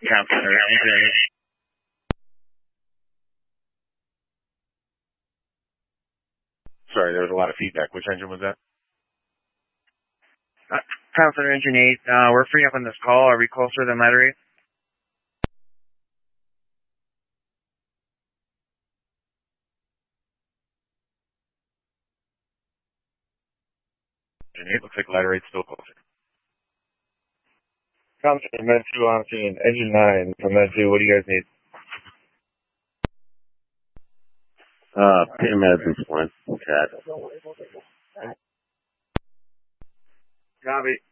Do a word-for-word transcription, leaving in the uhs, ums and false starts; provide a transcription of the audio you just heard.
Counselor Engine. Sorry, there was a lot of feedback. Which engine was that? Uh, Counselor Engine eight, uh, we're free up on this call. Are we closer than letter eight? Engine eight looks like letter eight's still closer. Counselor Med two on scene. Engine nine from Med two. What do you guys need? Uh, pay meds and Flint. Cat. Copy.